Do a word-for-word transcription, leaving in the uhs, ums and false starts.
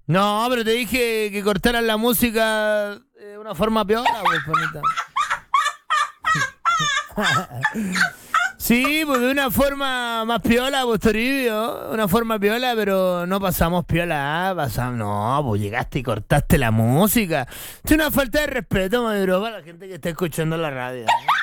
No, pero te dije que cortaran la música de una forma piola, pues, bonita. Sí, pues de una forma más piola, pues Toribio, una forma piola, pero no pasamos piola, ¿ah? Pasamos, no, pues llegaste y cortaste la música. Es una falta de respeto, maduro, para la gente que está escuchando la radio, ¿eh?